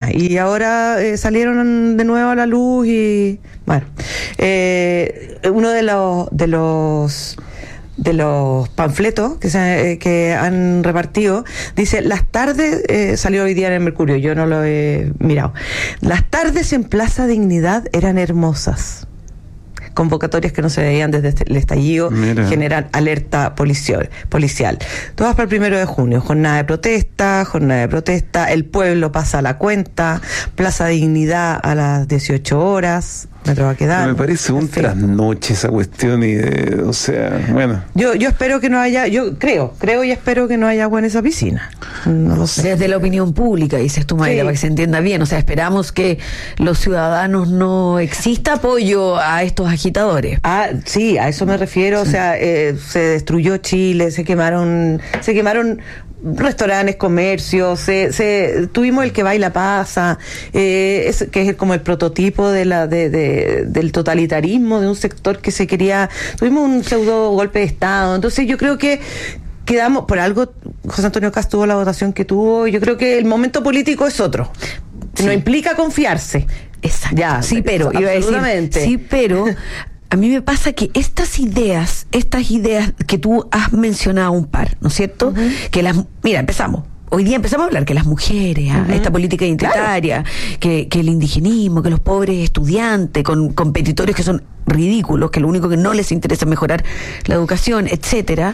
y ahora salieron de nuevo a la luz y bueno, uno de los panfletos que han repartido dice: las tardes, salió hoy día en el Mercurio, yo no lo he mirado, las tardes en Plaza Dignidad eran hermosas. Convocatorias que no se veían desde el estallido. Mira. Generan alerta policial. Todas para el 1 de junio, jornada de protesta, el pueblo pasa la cuenta, Plaza Dignidad a las 18 horas, Metro Baquedano. Me parece un trasnoche esa cuestión o sea, bueno. Yo espero que no haya, yo creo y espero que no haya agua en esa piscina. No lo sé. Desde la opinión pública, dices tú, Mayra, para que se entienda bien. O sea, esperamos que los ciudadanos no exista apoyo a estos agitadores. Sí, a eso me refiero. Sí. O sea, se destruyó Chile, se quemaron restaurantes, comercios, tuvimos el que baila pasa, que es como el prototipo del totalitarismo de un sector que se quería, tuvimos un pseudo golpe de Estado. Entonces yo creo que quedamos, por algo José Antonio Kast tuvo la votación que tuvo, yo creo que el momento político es otro, sí. No implica confiarse. Exacto. Ya, sí, pero iba a decir, sí, pero a mí me pasa que estas ideas que tú has mencionado un par, ¿no es cierto? Uh-huh. Mira, hoy día empezamos a hablar que las mujeres, uh-huh. Esta política identitaria, claro. que el indigenismo, que los pobres estudiantes con competidores que son ridículos, que lo único que no les interesa es mejorar la educación, etcétera,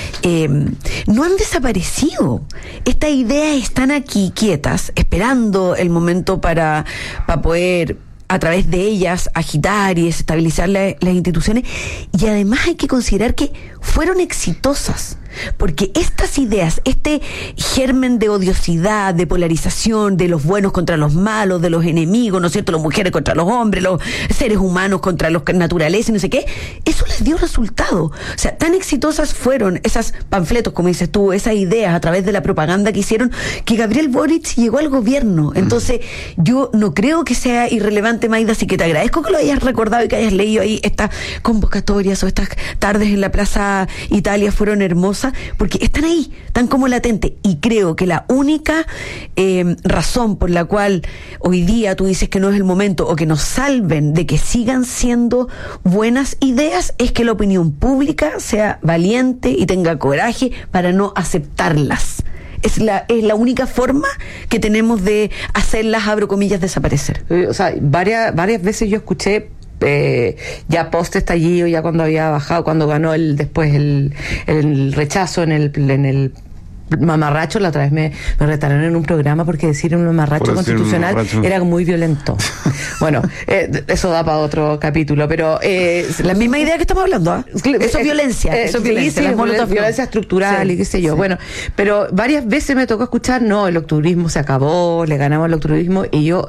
no han desaparecido. Estas ideas están aquí quietas, esperando el momento para poder, a través de ellas, agitar y desestabilizar las instituciones. Y además hay que considerar que fueron exitosas, porque estas ideas, este germen de odiosidad, de polarización, de los buenos contra los malos, de los enemigos, ¿no es cierto?, las mujeres contra los hombres, los seres humanos contra los naturaleza y no sé qué, eso les dio resultado. O sea, tan exitosas fueron esos panfletos, como dices tú, esas ideas a través de la propaganda que hicieron, que Gabriel Boric llegó al gobierno. Entonces, yo no creo que sea irrelevante, Mayda, así que te agradezco que lo hayas recordado y que hayas leído ahí estas convocatorias o estas tardes en la Plaza Italia fueron hermosas, porque están ahí, están como latentes, y creo que la única razón por la cual hoy día tú dices que no es el momento o que nos salven de que sigan siendo buenas ideas es que la opinión pública sea valiente y tenga coraje para no aceptarlas. Es la única forma que tenemos de hacerlas, abro comillas, desaparecer. O sea, varias veces yo escuché ya post estallido, ya cuando había bajado, cuando ganó después el rechazo en el mamarracho. La otra vez me retaron en un programa porque decir un mamarracho constitucional era muy violento. Bueno, eso da para otro capítulo, pero la misma idea que estamos hablando, ¿eh? Eso es violencia, violencia estructural, sí, y qué sé yo. Sí. Bueno, pero varias veces me tocó escuchar: no, el octubrismo se acabó, le ganamos al octubrismo, y yo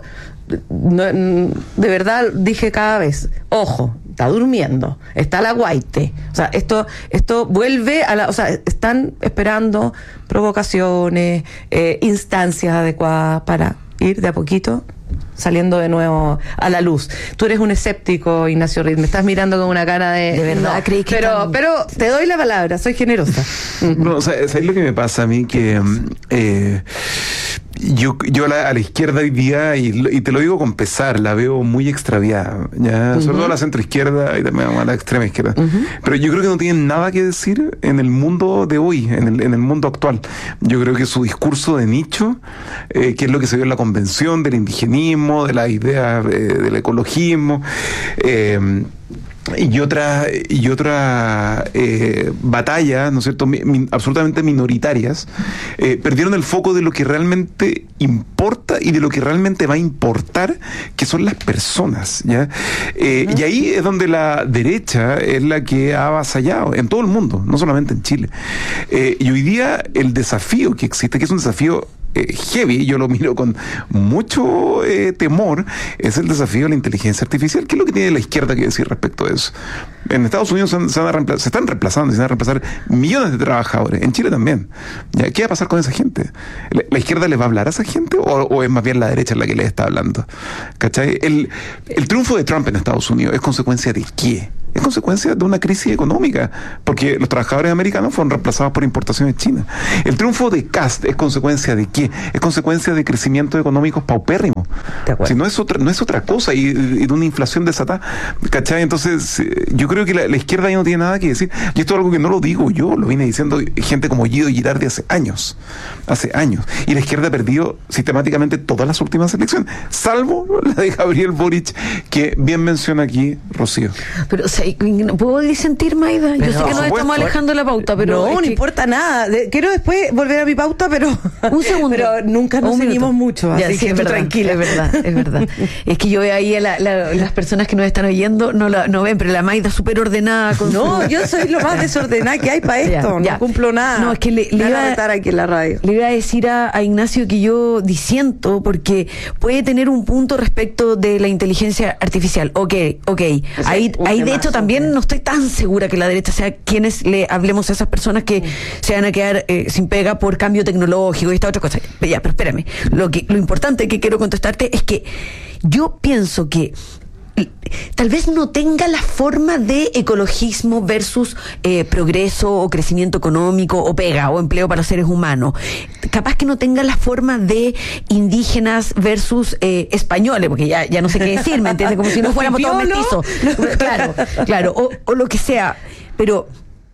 de verdad dije cada vez: ojo, está durmiendo, está la guaite. O sea, esto vuelve o sea, están esperando provocaciones, instancias adecuadas para ir de a poquito saliendo de nuevo a la luz. Tú eres un escéptico, Ignacio Riz, me estás mirando con una cara de verdad, no, creí que pero te doy la palabra, soy generosa. No, o sea, ¿sabes lo que me pasa a mí? Que yo a la izquierda hoy día, y te lo digo con pesar, la veo muy extraviada, ¿ya? Sobre todo a la centroizquierda y también a la extrema izquierda. Pero yo creo que no tienen nada que decir en el mundo de hoy, en el mundo actual. Yo creo que su discurso de nicho, que es lo que se vio en la convención del indigenismo, de las ideas del ecologismo, y otra batalla, ¿no es cierto?, absolutamente minoritarias, perdieron el foco de lo que realmente importa y de lo que realmente va a importar, que son las personas, ¿ya? Y ahí es donde la derecha es la que ha avasallado en todo el mundo, no solamente en Chile. Y hoy día el desafío que existe, que es un desafío heavy, yo lo miro con mucho temor, es el desafío de la inteligencia artificial. ¿Qué es lo que tiene la izquierda que decir respecto a eso? En Estados Unidos se están reemplazando, se van a reemplazar millones de trabajadores, en Chile también. ¿Ya? ¿Qué va a pasar con esa gente? ¿La izquierda les va a hablar a esa gente o es más bien la derecha la que les está hablando? ¿Cachai? El triunfo de Trump en Estados Unidos es consecuencia de ¿qué? es consecuencia de una crisis económica, porque los trabajadores americanos fueron reemplazados por importaciones chinas. El triunfo de Kast es consecuencia de qué? Es consecuencia de crecimientos económicos paupérrimos. Si no es otra cosa, y de una inflación desatada, ¿cachai? Entonces, yo creo que la izquierda ahí no tiene nada que decir, y esto es algo que no lo digo yo, lo viene diciendo gente como Guido Girardi hace años, y la izquierda ha perdido sistemáticamente todas las últimas elecciones, salvo la de Gabriel Boric, que bien menciona aquí Rocío. Pero, o sea, no puedo disentir, Maida. Yo sé que nos estamos alejando de la pauta, pero no importa nada. Quiero después volver a mi pauta, pero un segundo. Pero nunca nos seguimos mucho, así ya, sí, que tranquila. Es verdad. Es que yo veo ahí las personas que nos están oyendo no ven, pero la Maida súper ordenada. No, yo soy lo más desordenada que hay para esto. No cumplo nada. No, es que le iba a estar aquí en la radio. Le iba a decir a Ignacio que yo disiento porque puede tener un punto respecto de la inteligencia artificial. Ok. Ahí de hecho también no estoy tan segura que la derecha sea quienes le hablemos a esas personas que se van a quedar sin pega por cambio tecnológico y esta otra cosa. Pero espérame. Lo importante que quiero contestarte es que yo pienso que tal vez no tenga la forma de ecologismo versus progreso o crecimiento económico o pega o empleo para los seres humanos. Capaz que no tenga la forma de indígenas versus españoles, porque ya no sé qué decir, ¿me entiendes? Como si no fuéramos todos mestizos. Claro, o lo que sea. Pero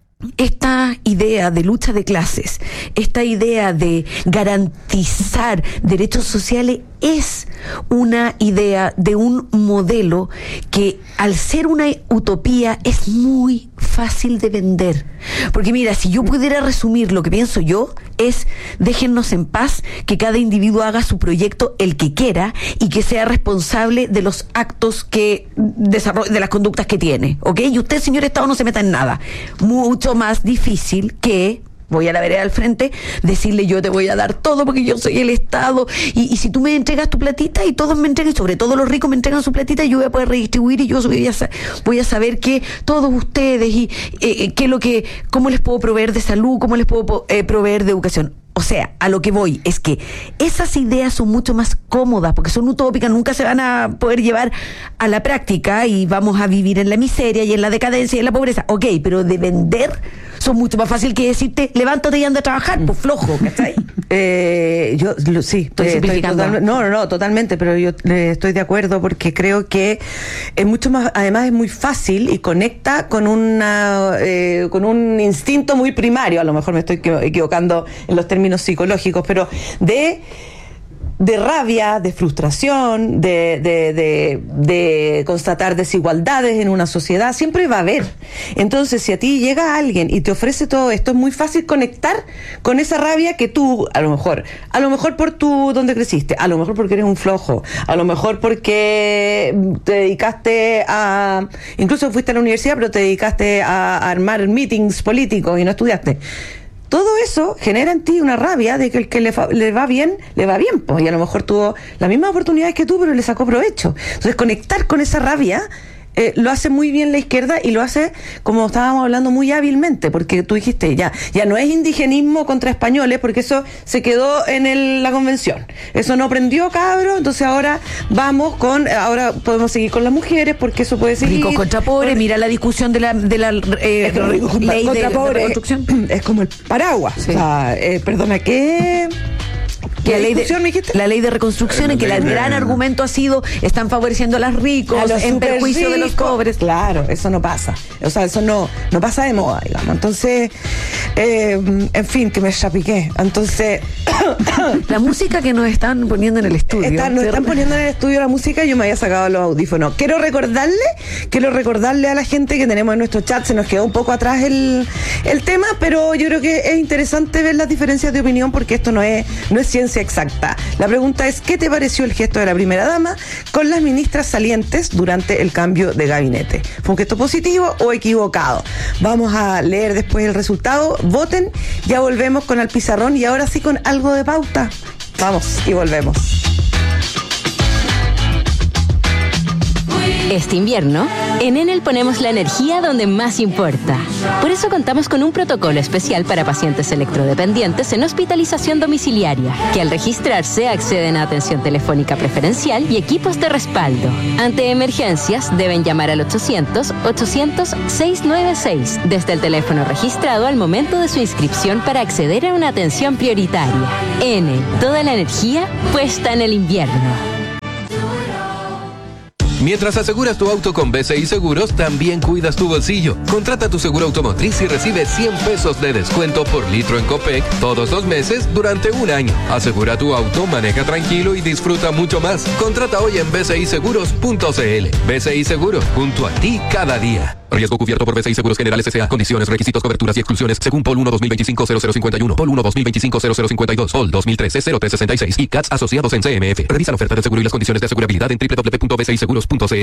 esta idea de lucha de clases, esta idea de garantizar derechos sociales es una idea de un modelo que, al ser una utopía, es muy fácil de vender. Porque mira, si yo pudiera resumir lo que pienso yo, es: déjennos en paz, que cada individuo haga su proyecto el que quiera y que sea responsable de los actos que desarrolla, de las conductas que tiene, ¿ok? Y usted, señor Estado, no se meta en nada. Mucho más difícil que, voy a la vereda al frente, decirle: yo te voy a dar todo porque yo soy el Estado, y si tú me entregas tu platita y todos me entregan, y sobre todo los ricos me entregan su platita, yo voy a poder redistribuir, y yo voy a saber que todos ustedes y cómo les puedo proveer de salud, cómo les puedo proveer de educación. O sea, a lo que voy es que esas ideas son mucho más cómodas porque son utópicas, nunca se van a poder llevar a la práctica y vamos a vivir en la miseria y en la decadencia y en la pobreza. Ok, pero de vender son mucho más fácil que decirte: levántate y anda a trabajar, pues flojo, ¿cachai? Sí, estoy simplificando. No, totalmente, pero yo estoy de acuerdo porque creo que es mucho más, además es muy fácil y conecta con con un instinto muy primario. A lo mejor me estoy equivocando en los términos psicológicos, pero de rabia, de frustración, de constatar desigualdades en una sociedad, siempre va a haber. Entonces, si a ti llega alguien y te ofrece todo esto, es muy fácil conectar con esa rabia que tú, a lo mejor por donde creciste, a lo mejor porque eres un flojo, a lo mejor porque te dedicaste incluso fuiste a la universidad, pero te dedicaste a armar meetings políticos y no estudiaste. Todo eso genera en ti una rabia de que el que le va bien, pues, y a lo mejor tuvo las mismas oportunidades que tú, pero le sacó provecho. Entonces, conectar con esa rabia lo hace muy bien la izquierda, y lo hace, como estábamos hablando, muy hábilmente, porque tú dijiste, ya no es indigenismo contra españoles, porque eso se quedó en la convención. Eso no prendió, cabros, entonces ahora podemos seguir con las mujeres, porque eso puede seguir. Ricos contra pobres, mira la discusión de la ley de reconstrucción. Es como el paraguas. Sí. O sea, perdona, ¿qué? La ley de reconstrucción, en que el gran argumento ha sido: están favoreciendo a los ricos en perjuicio de los pobres. Claro, eso no pasa. O sea, eso no pasa de moda, digamos. Entonces, en fin, que me chapiqué. Entonces, la música que nos están poniendo en el estudio. Nos están poniendo en el estudio la música, y yo me había sacado los audífonos. Quiero recordarle a la gente que tenemos en nuestro chat, se nos quedó un poco atrás el tema, pero yo creo que es interesante ver las diferencias de opinión, porque esto no es ciencia exacta. La pregunta es: ¿qué te pareció el gesto de la primera dama con las ministras salientes durante el cambio de gabinete? ¿Fue un gesto positivo o equivocado? Vamos a leer después el resultado. Voten. Ya volvemos con el pizarrón, y ahora sí con algo de pauta. Vamos y volvemos. Este invierno, en Enel ponemos la energía donde más importa. Por eso contamos con un protocolo especial para pacientes electrodependientes en hospitalización domiciliaria, que al registrarse acceden a atención telefónica preferencial y equipos de respaldo. Ante emergencias, deben llamar al 800-800-696 desde el teléfono registrado al momento de su inscripción para acceder a una atención prioritaria. Enel, toda la energía puesta en el invierno. Mientras aseguras tu auto con BCI Seguros, también cuidas tu bolsillo. Contrata tu seguro automotriz y recibe 100 pesos de descuento por litro en Copec todos los meses durante un año. Asegura tu auto, maneja tranquilo y disfruta mucho más. Contrata hoy en bciseguros.cl. BCI Seguros, junto a ti cada día. Riesgo cubierto por BCI Seguros Generales S.A. Condiciones, requisitos, coberturas y exclusiones según Pol 1 2025-0051, Pol 1 2025-0052, Pol 2013-0366 y CATS asociados en CMF. Revisa la oferta de seguro y las condiciones de asegurabilidad en www.bciseguros.cl.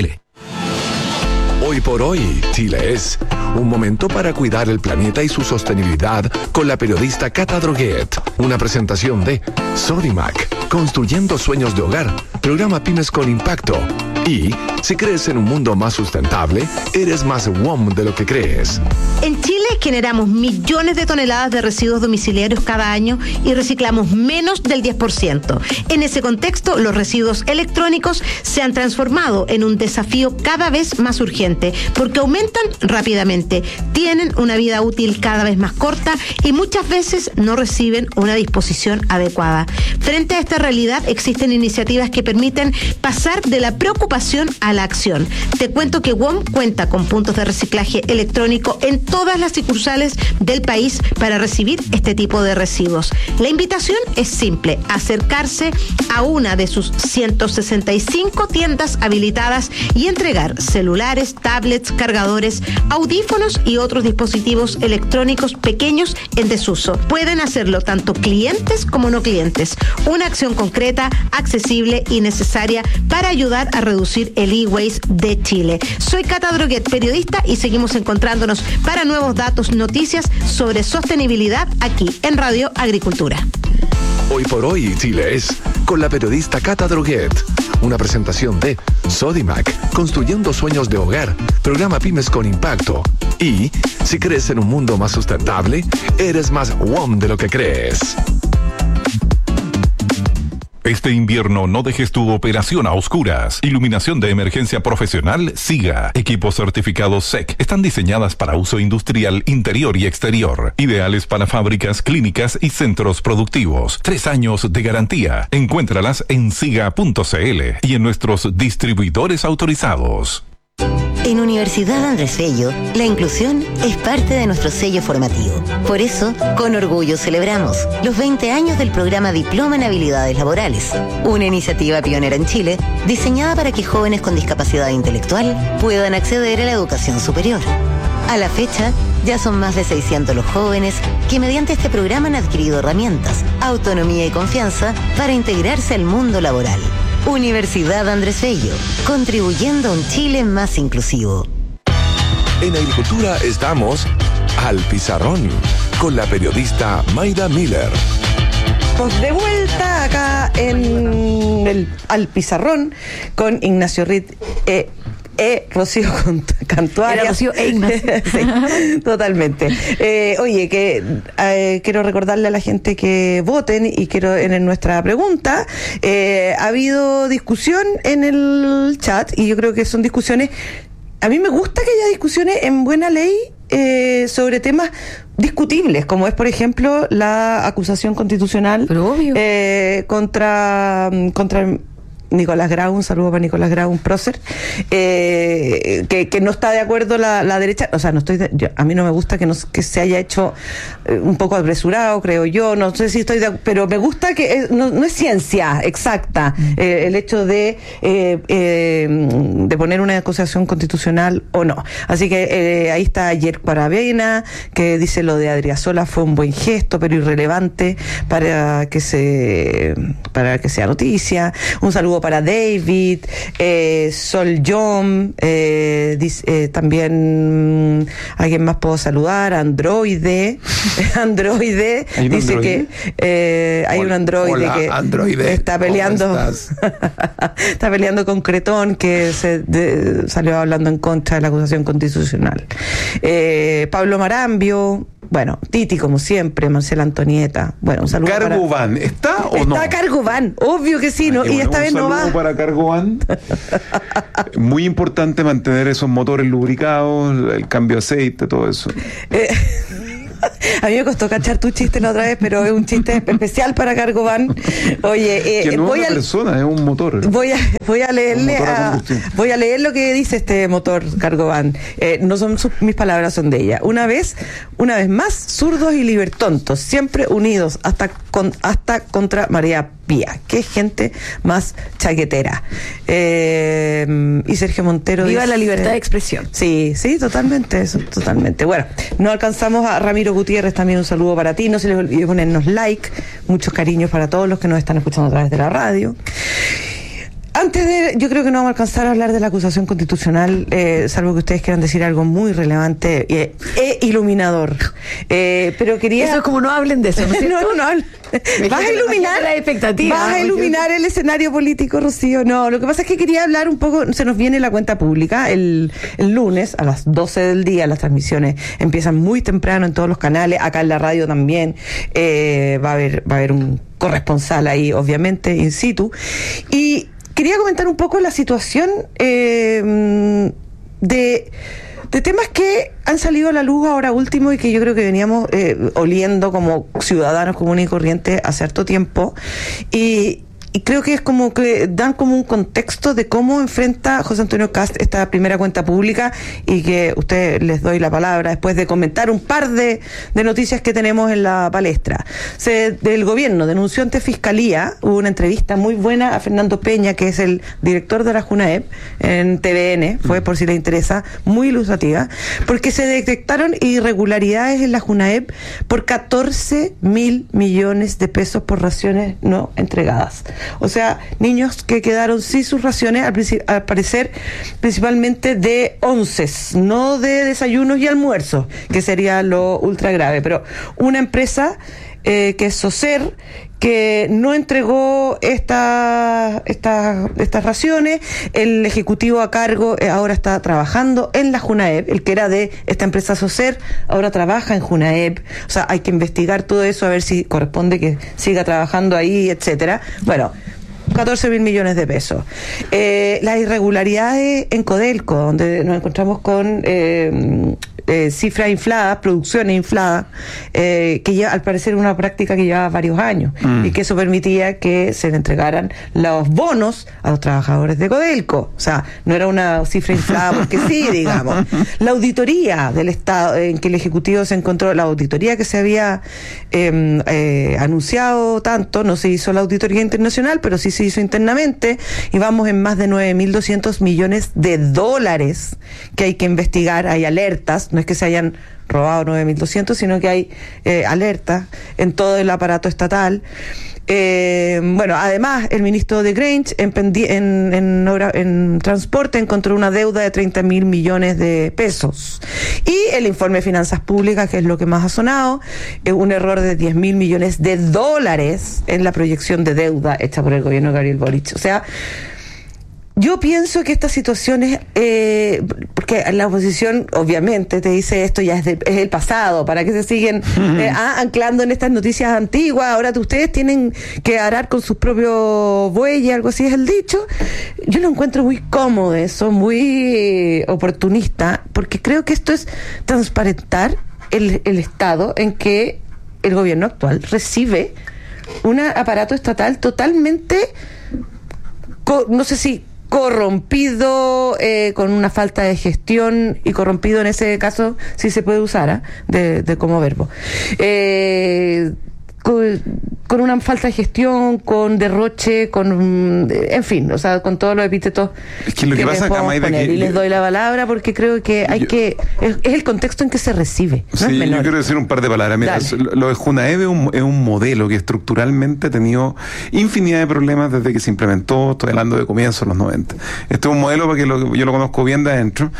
Hoy por hoy, Chile es un momento para cuidar el planeta y su sostenibilidad con la periodista Cata Droguet. Una presentación de Sodimac, construyendo sueños de hogar, programa Pymes con Impacto. Y si crees en un mundo más sustentable, eres más WOM de lo que crees. En Chile generamos millones de toneladas de residuos domiciliarios cada año y reciclamos menos del 10%. En ese contexto, los residuos electrónicos se han transformado en un desafío cada vez más urgente porque aumentan rápidamente, tienen una vida útil cada vez más corta y muchas veces no reciben una disposición adecuada. Frente a esta realidad, existen iniciativas que permiten pasar de la preocupación a la acción. Te cuento que WOM cuenta con puntos de reciclaje electrónico en todas las sucursales del país para recibir este tipo de residuos. La invitación es simple: acercarse a una de sus 165 tiendas habilitadas y entregar celulares, tablets, cargadores, audífonos y otros dispositivos electrónicos pequeños en desuso. Pueden hacerlo tanto clientes como no clientes. Una acción concreta, accesible y necesaria para ayudar a reducir el e-waste de Chile. Soy Cata Droguet, periodista, y seguimos encontrándonos para nuevos datos, noticias sobre sostenibilidad aquí en Radio Agricultura. Hoy por hoy, Chile es con la periodista Cata Droguet. Una presentación de Sodimac, construyendo sueños de hogar, programa Pymes con Impacto. Y si crees en un mundo más sustentable, eres más WOM de lo que crees. Este invierno no dejes tu operación a oscuras. Iluminación de emergencia profesional SIGA. Equipos certificados SEC. Están diseñadas para uso industrial interior y exterior. Ideales para fábricas, clínicas y centros productivos. 3 años de garantía. Encuéntralas en siga.cl y en nuestros distribuidores autorizados. En Universidad Andrés Bello, la inclusión es parte de nuestro sello formativo. Por eso, con orgullo celebramos los 20 años del programa Diploma en Habilidades Laborales, una iniciativa pionera en Chile diseñada para que jóvenes con discapacidad intelectual puedan acceder a la educación superior. A la fecha, ya son más de 600 los jóvenes que mediante este programa han adquirido herramientas, autonomía y confianza para integrarse al mundo laboral. Universidad Andrés Bello, contribuyendo a un Chile más inclusivo. En Agricultura estamos al pizarrón con la periodista Mayra Miller. Pues de vuelta acá al pizarrón con Ignacio Ritt. Rocío Cantuaria. Era Rocío e Ignacio. Sí, totalmente. Oye, que quiero recordarle a la gente que voten y quiero en nuestra pregunta. Ha habido discusión en el chat y yo creo que son discusiones. A mí me gusta que haya discusiones en buena ley sobre temas discutibles, como es, por ejemplo, la acusación constitucional contra Nicolás Grau, un saludo para Nicolás Grau, un prócer, que no está de acuerdo la derecha, o sea, a mí no me gusta que se haya hecho un poco apresurado, creo yo, no sé si pero me gusta que no es ciencia exacta el hecho de poner una acusación constitucional o no. Así que ahí está Yerko Paravena, que dice lo de Adriasola fue un buen gesto, pero irrelevante para que sea noticia. Un saludo saludo para David, Sol John, también alguien más puedo saludar, Androide dice que hay un androide. Hola, que androide, está peleando está peleando con Cretón, que salió hablando en contra de la acusación constitucional. Pablo Marambio, bueno, Titi como siempre, Marcela Antonieta, bueno, un saludo. Cargovan, ¿está o no? Está Cargovan, obvio que sí, ¿no? Y esta vez no va. Un saludo para Cargovan. Muy importante mantener esos motores lubricados, el cambio de aceite, todo eso. A mí me costó cachar tu chiste la otra vez, pero es un chiste especial para Cargovan. Oye, que no es una persona, es un motor. Voy a leer lo que dice este motor Cargovan. No son mis palabras, son de ella. Una vez más, zurdos y libertontos, siempre unidos hasta contra María Pía. Qué gente más chaquetera. Y Sergio Montero viva dice, la libertad de expresión. Sí, totalmente, eso, totalmente. Bueno, no alcanzamos a Ramiro Gutiérrez, también un saludo para ti. No se les olvide ponernos like. Muchos cariños para todos los que nos están escuchando a través de la radio. Yo creo que no vamos a alcanzar a hablar de la acusación constitucional, salvo que ustedes quieran decir algo muy relevante e iluminador. Pero quería... Eso es como no hablen de eso, ¿no es cierto? No. Vas a iluminar la expectativa. Vas a iluminar el escenario político, Rocío. No, lo que pasa es que quería hablar un poco, se nos viene la cuenta pública el lunes a las 12 del día. Las transmisiones empiezan muy temprano en todos los canales, acá en la radio también. Va a haber un corresponsal ahí, obviamente, in situ. Y quería comentar un poco la situación de temas que han salido a la luz ahora último y que yo creo que veníamos oliendo como ciudadanos comunes y corrientes hace harto tiempo. Y creo que es como que dan como un contexto de cómo enfrenta José Antonio Kast esta primera cuenta pública, y que ustedes les doy la palabra después de comentar un par de noticias que tenemos en la palestra. Del gobierno denunció ante Fiscalía, hubo una entrevista muy buena a Fernando Peña, que es el director de la JUNAEP en TVN, fue por si les interesa, muy ilustrativa, porque se detectaron irregularidades en la JUNAEP por 14.000 millones de pesos por raciones no entregadas. O sea, niños que quedaron sin sus raciones, al parecer principalmente de onces, no de desayunos y almuerzos, que sería lo ultra grave. Pero una empresa que es Socer, que no entregó estas raciones. El ejecutivo a cargo ahora está trabajando en la JUNAEP, el que era de esta empresa Socer, ahora trabaja en JUNAEP. O sea, hay que investigar todo eso, a ver si corresponde que siga trabajando ahí, etcétera. Bueno, 14.000 millones de pesos. Las irregularidades en Codelco, donde nos encontramos con cifras infladas, producciones infladas, que ya al parecer una práctica que lleva varios años, y que eso permitía que se le entregaran los bonos a los trabajadores de Codelco. O sea, no era una cifra inflada porque sí, digamos. La auditoría del Estado, en que el Ejecutivo se encontró, la auditoría que se había anunciado tanto, no se hizo la auditoría internacional, pero sí se hizo internamente, y vamos en más de 9.200 millones de dólares que hay que investigar. Hay alertas, no es que se hayan robado 9.200, sino que hay alertas en todo el aparato estatal. Bueno, además, el ministro de Grange en transporte encontró una deuda de 30.000 millones de pesos. Y el informe de finanzas públicas, que es lo que más ha sonado, un error de 10.000 millones de dólares en la proyección de deuda hecha por el gobierno de Gabriel Boric. O sea, yo pienso que estas situaciones, porque la oposición obviamente te dice esto ya es el pasado, ¿para qué se siguen anclando en estas noticias antiguas? Ahora ustedes tienen que arar con sus propios bueyes, algo así es el dicho. Yo lo encuentro muy cómodo eso, muy oportunista, porque creo que esto es transparentar el estado en que el gobierno actual recibe un aparato estatal totalmente, no sé si corrompido, con una falta de gestión, y corrompido en ese caso si se puede usar de como verbo, con una falta de gestión, con derroche, en fin, o sea, con todos los epítetos es que lo que pasa acá, Mayra, y les doy la palabra porque creo que es el contexto en que se recibe. No sí, yo quiero decir un par de palabras. Mira, lo de Junaev es un modelo que estructuralmente ha tenido infinidad de problemas desde que se implementó, estoy hablando de comienzos de los 90. Este es un modelo, porque yo lo conozco bien de adentro,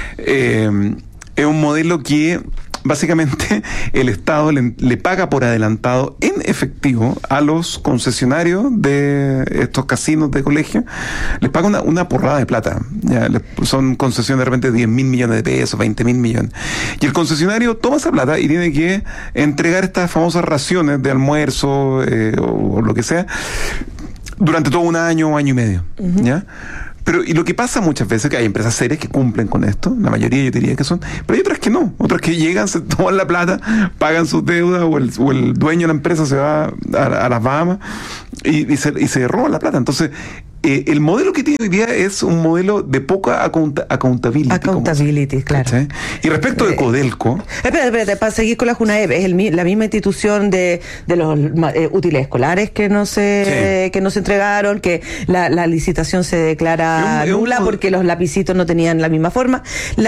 es un modelo que básicamente el Estado le paga por adelantado en efectivo a los concesionarios de estos casinos de colegio, les paga una porrada de plata. Ya, son concesiones de repente de 10.000 millones de pesos, 20.000 millones. Y el concesionario toma esa plata y tiene que entregar estas famosas raciones de almuerzo o lo que sea durante todo un año o año y medio. Uh-huh. ¿Ya? Pero, y lo que pasa muchas veces, que hay empresas serias que cumplen con esto, la mayoría yo diría que son, pero hay otras que no, otras que llegan, se toman la plata, pagan sus deudas, o el dueño de la empresa se va a las Bahamas y se roba la plata. Entonces, el modelo que tiene hoy día es un modelo de poca accountability. Accountability, claro. ¿Sí? Y respecto de Codelco... Espérate, para seguir con la Junaev, es la misma institución de los útiles escolares que no se entregaron, que la licitación se declara nula porque los lapicitos no tenían la misma forma.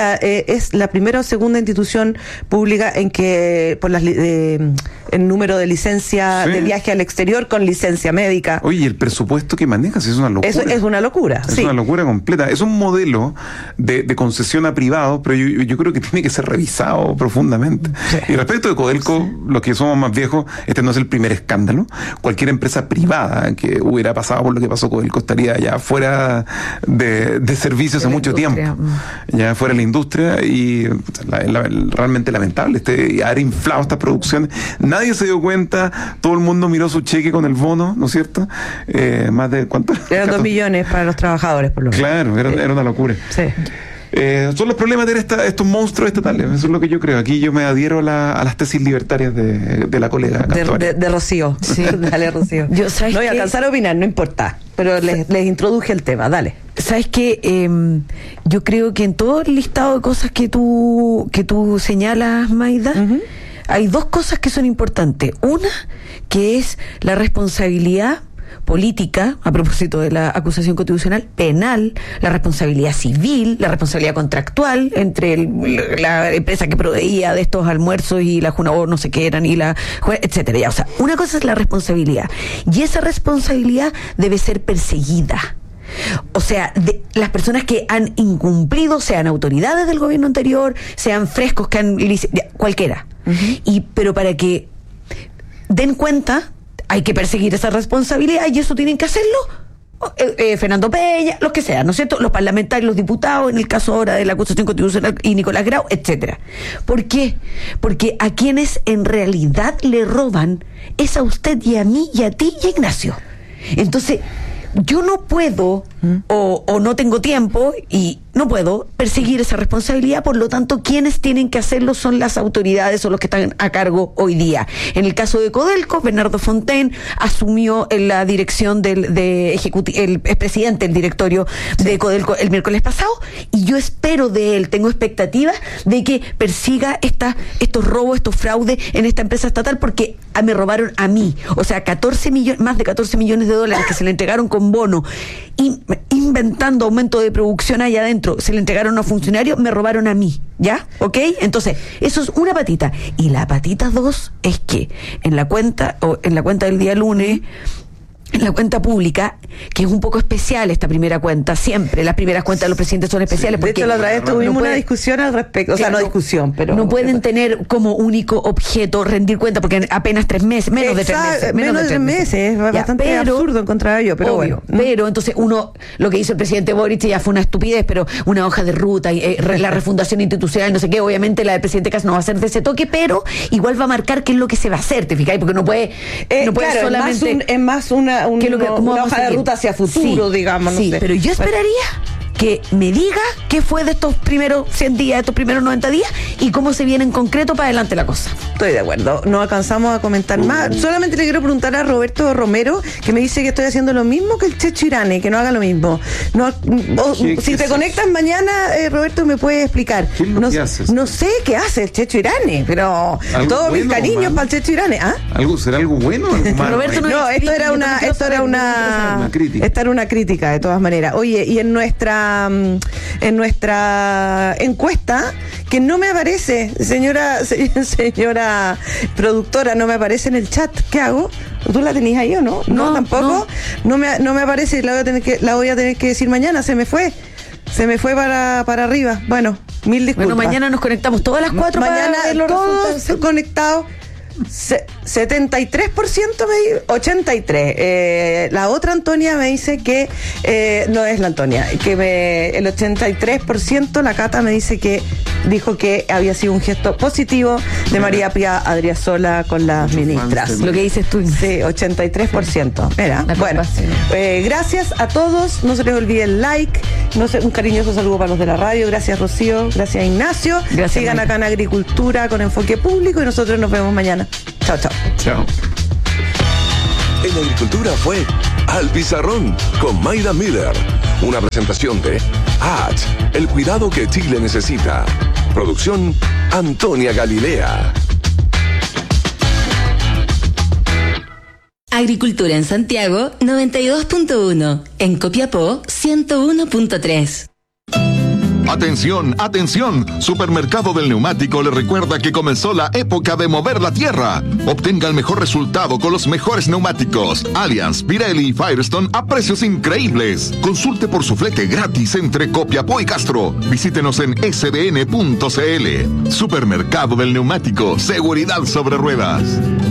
Es la primera o segunda institución pública en que por el número de licencia de viaje al exterior con licencia médica. Oye, el presupuesto que manejas es una locura. Eso es una locura. Es una locura completa. Es un modelo de concesión a privados, pero yo creo que tiene que ser revisado profundamente. Sí. Y respecto de Codelco, los que somos más viejos, este no es el primer escándalo. Cualquier empresa privada que hubiera pasado por lo que pasó Codelco estaría ya fuera de servicios hace mucho tiempo. Ya fuera de la industria, y realmente lamentable haber inflado estas producciones. Nadie se dio cuenta, todo el mundo miró su cheque con el bono, ¿no es cierto? Más de ¿cuánto? Eran 2 millones para los trabajadores, por lo menos. Claro, era una locura. Sí. Son los problemas de estos monstruos estatales. Eso es lo que yo creo. Aquí yo me adhiero a las tesis libertarias de la colega de Rocío. Sí, dale, Rocío. No voy a alcanzar a opinar, no importa, pero les introduje el tema, dale. ¿Sabes qué? Yo creo que en todo el listado de cosas que tú señalas, Maida, uh-huh, hay dos cosas que son importantes. Una, que es la responsabilidad política, a propósito de la acusación constitucional, penal, la responsabilidad civil, la responsabilidad contractual entre la empresa que proveía de estos almuerzos y la Junta, o no sé qué eran, y etcétera. Ya, o sea, una cosa es la responsabilidad, y esa responsabilidad debe ser perseguida. O sea, las personas que han incumplido, sean autoridades del gobierno anterior, sean frescos que han cualquiera. Uh-huh. Pero para que den cuenta, hay que perseguir esa responsabilidad, y eso tienen que hacerlo Fernando Peña, los que sean, ¿no es cierto? Los parlamentarios, los diputados, en el caso ahora de la acusación constitucional, y Nicolás Grau, etcétera. ¿Por qué? Porque a quienes en realidad le roban es a usted y a mí y a ti y a Ignacio. Entonces, yo no puedo o no tengo tiempo y no puedo perseguir esa responsabilidad. Por lo tanto, quienes tienen que hacerlo son las autoridades o los que están a cargo hoy día. En el caso de Codelco, Bernardo Fontaine asumió en la dirección el expresidente del directorio de Codelco el miércoles pasado, y yo espero de él, tengo expectativas de que persiga estos robos, estos fraudes en esta empresa estatal, porque me robaron a mí. O sea, más de 14 millones de dólares que se le entregaron con bono, inventando aumento de producción allá adentro, se le entregaron a funcionarios, me robaron a mí, ¿ya? ¿Ok? Entonces, eso es una patita. Y la patita 2 es que en la cuenta del día lunes, en la cuenta pública, que es un poco especial esta primera cuenta, siempre las primeras cuentas de los presidentes son especiales, sí, porque de hecho la otra vez tuvimos una discusión al respecto, claro, no discusión, pero no pueden tener como único objeto rendir cuenta, porque apenas 3 meses, menos de 3 meses. Menos de 3 meses, es bastante absurdo encontrar yo, pero obvio, bueno. Pero entonces lo que hizo el presidente Boric ya fue una estupidez, pero una hoja de ruta, la refundación institucional, no sé qué, obviamente la del presidente Cas no va a ser de ese toque, pero igual va a marcar qué es lo que se va a hacer, ¿te fijáis? Porque no puede claro, solamente... es más una hoja de ruta hacia futuro, sí, digamos. Sí, no sé. pero yo esperaría que me diga qué fue de estos primeros 100 días, estos primeros 90 días y cómo se viene en concreto para adelante la cosa. Estoy de acuerdo, no alcanzamos a comentar más. Solamente le quiero preguntar a Roberto Romero, que me dice que estoy haciendo lo mismo que el Checho Irane, que no haga lo mismo. No, si te conectas mañana, Roberto, me puedes explicar. ¿Qué es lo que haces? No sé qué hace el Checho Irane, pero todos mis cariños para el Checho Irane. ¿Ah? ¿Será algo bueno o algo malo? Roberto, No, esto era una crítica. Esta era una crítica, de todas maneras. Oye, y en nuestra encuesta, que no me aparece, señora productora, no me aparece en el chat. ¿Qué hago? ¿Tú la tenías ahí o no? No, tampoco. No me aparece, la voy a tener que decir mañana. Se me fue para arriba. Bueno, mil disculpas. Bueno, mañana nos conectamos todas las 4 mañana para ver los todos resultados. conectados. 73% 83%. La otra Antonia me dice que no es la Antonia, que el 83%, la Cata me dice que dijo que había sido un gesto positivo de María Pía Adriasola con las ministras. Lo que dices tú. Sí, 83%. Mira, bueno, gracias a todos. No se les olvide el like. Un cariñoso saludo para los de la radio. Gracias, Rocío. Gracias, Ignacio. Gracias, sigan María. acá en Agricultura con enfoque público y nosotros nos vemos mañana. Chao, chao. Chao. En Agricultura fue Al Pizarrón con Mayra Miller. Una presentación de Hatch, el cuidado que Chile necesita. Producción Antonia Galilea. Agricultura en Santiago 92.1, en Copiapó 101.3. Atención, atención. Supermercado del Neumático le recuerda que comenzó la época de mover la tierra. Obtenga el mejor resultado con los mejores neumáticos Allianz, Pirelli y Firestone a precios increíbles. Consulte por su flete gratis entre Copiapó y Castro. Visítenos en sdn.cl. Supermercado del Neumático, seguridad sobre ruedas.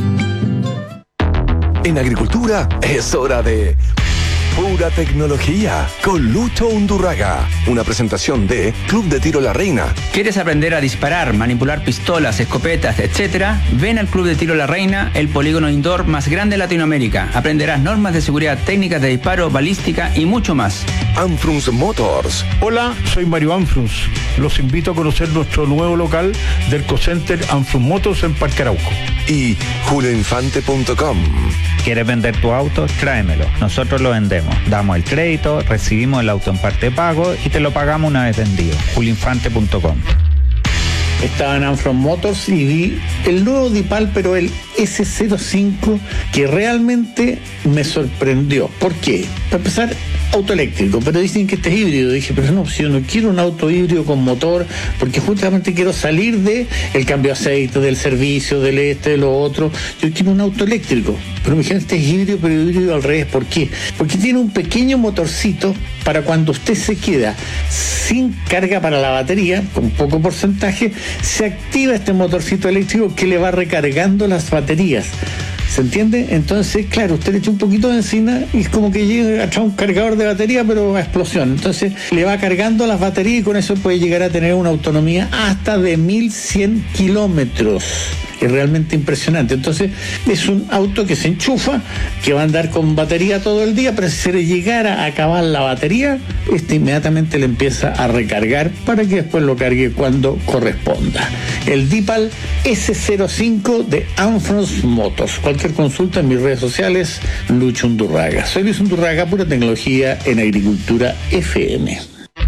En Agricultura es hora de Pura Tecnología con Lucho Undurraga. Una presentación de Club de Tiro La Reina. ¿Quieres aprender a disparar, manipular pistolas, escopetas, etcétera? Ven al Club de Tiro La Reina, el polígono indoor más grande de Latinoamérica. Aprenderás normas de seguridad, técnicas de disparo, balística y mucho más. Anfrunz Motors. Hola, soy Mario Anfrunz. Los invito a conocer nuestro nuevo local del Cocenter Anfrunz Motors en Parque Arauco. Y julioinfante.com. ¿Quieres vender tu auto? Tráemelo. Nosotros lo vendemos. Damos el crédito, recibimos el auto en parte de pago y te lo pagamos una vez vendido. julioinfante.com. Estaba en Anfrunz Motors y vi el nuevo Dipal, pero el S05, que realmente me sorprendió. ¿Por qué? Para empezar, auto eléctrico, pero dicen que este es híbrido. Dije, pero no, si yo no quiero un auto híbrido con motor, porque justamente quiero salir de el cambio de aceite, del servicio, de lo otro. Yo quiero un auto eléctrico. Pero me dijeron, este es híbrido, pero híbrido al revés. ¿Por qué? Porque tiene un pequeño motorcito para cuando usted se queda sin carga para la batería, con poco porcentaje, se activa este motorcito eléctrico que le va recargando las baterías. ¿Se entiende? Entonces, claro, usted le echa un poquito de benzina y es como que llega a echar un cargador de batería, pero a explosión. Entonces, le va cargando las baterías y con eso puede llegar a tener una autonomía hasta de 1100 kilómetros. Es realmente impresionante. Entonces, es un auto que se enchufa, que va a andar con batería todo el día, pero si se le llegara a acabar la batería, inmediatamente le empieza a recargar para que después lo cargue cuando corresponda. El Dipal S05 de Anfrunz Motors. Cualquier consulta en mis redes sociales, Lucho Undurraga. Soy Luis Undurraga, Pura Tecnología en Agricultura FM.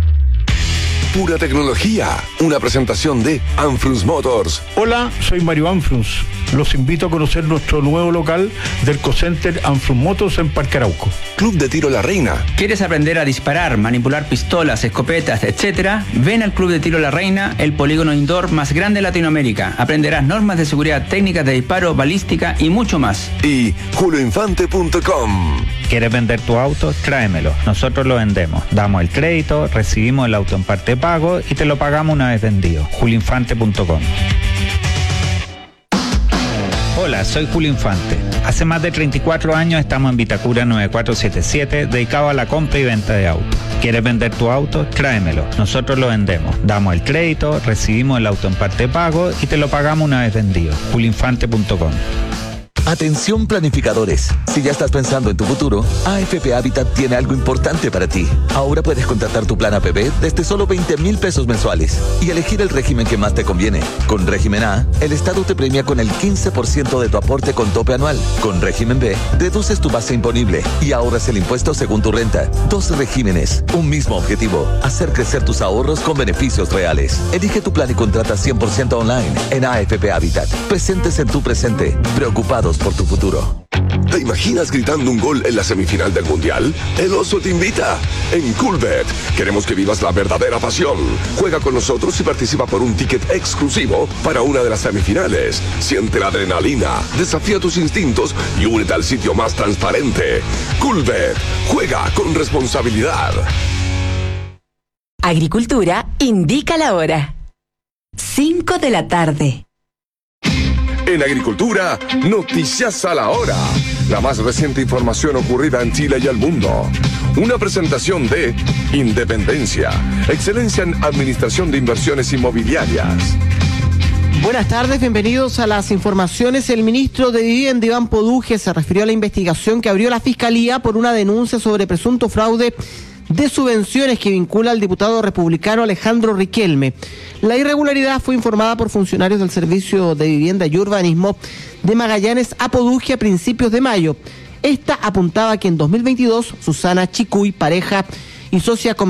Pura Tecnología, una presentación de Anfrunz Motors. Hola, soy Mario Anfrunz. Los invito a conocer nuestro nuevo local del Cocenter Anfrunz Motors en Parque Arauco. Club de Tiro La Reina. ¿Quieres aprender a disparar, manipular pistolas, escopetas, etcétera? Ven al Club de Tiro La Reina, el polígono indoor más grande de Latinoamérica. Aprenderás normas de seguridad, técnicas de disparo, balística y mucho más. Y julioinfante.com. ¿Quieres vender tu auto? Tráemelo. Nosotros lo vendemos. Damos el crédito, recibimos el auto en parte de pago y te lo pagamos una vez vendido. julioinfante.com. Hola, soy Julio Infante. Hace más de 34 años estamos en Vitacura 9477, dedicado a la compra y venta de autos. ¿Quieres vender tu auto? Tráemelo. Nosotros lo vendemos. Damos el crédito, recibimos el auto en parte de pago y te lo pagamos una vez vendido. julioinfante.com. Atención planificadores, si ya estás pensando en tu futuro, AFP Habitat tiene algo importante para ti. Ahora puedes contratar tu plan APB desde solo 20,000 pesos mensuales y elegir el régimen que más te conviene. Con régimen A, el Estado te premia con el 15% de tu aporte con tope anual. Con régimen B, reduces tu base imponible y ahorras el impuesto según tu renta. 2 regímenes, un mismo objetivo, hacer crecer tus ahorros con beneficios reales. Elige tu plan y contrata 100% online en AFP Habitat. Presentes en tu presente, preocupados por tu futuro. ¿Te imaginas gritando un gol en la semifinal del Mundial? El Oso te invita. En Coolbet queremos que vivas la verdadera pasión. Juega con nosotros y participa por un ticket exclusivo para una de las semifinales. Siente la adrenalina, desafía tus instintos y únete al sitio más transparente. Coolbet, juega con responsabilidad. Agricultura indica la hora. 5 de la tarde. En Agricultura, noticias a la hora. La más reciente información ocurrida en Chile y el mundo. Una presentación de Independencia, excelencia en administración de inversiones inmobiliarias. Buenas tardes, bienvenidos a las informaciones. El ministro de Vivienda, Iván Poduje, se refirió a la investigación que abrió la Fiscalía por una denuncia sobre presunto fraude de subvenciones que vincula al diputado republicano Alejandro Riquelme. La irregularidad fue informada por funcionarios del Servicio de Vivienda y Urbanismo de Magallanes a Poduje a principios de mayo. Esta apuntaba que en 2022 Susana Chicuy, pareja y socia